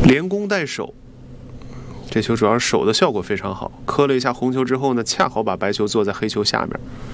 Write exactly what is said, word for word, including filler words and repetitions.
连攻带守，这球主要是守的效果非常好，磕了一下红球之后呢，恰好把白球坐在黑球下面。